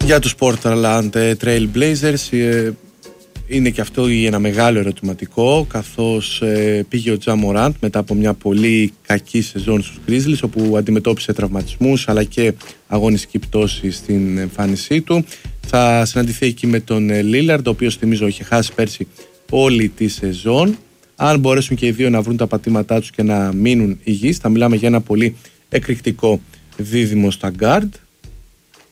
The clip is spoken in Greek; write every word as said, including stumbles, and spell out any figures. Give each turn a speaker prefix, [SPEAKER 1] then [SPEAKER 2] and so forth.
[SPEAKER 1] Για τους Portland Trail Blazers ε, είναι και αυτό ένα μεγάλο ερωτηματικό, καθώς ε, πήγε ο Ja Morant μετά από μια πολύ κακή σεζόν στους Grizzlies, όπου αντιμετώπισε τραυματισμούς αλλά και αγωνιστική πτώση στην εμφάνισή του. Θα συναντηθεί εκεί με τον Lillard, ο οποίος θυμίζω είχε χάσει πέρσι όλη τη σεζόν. Αν μπορέσουν και οι δύο να βρουν τα πατήματά τους και να μείνουν υγιείς, θα μιλάμε για ένα πολύ εκρηκτικό δίδυμο στα guard.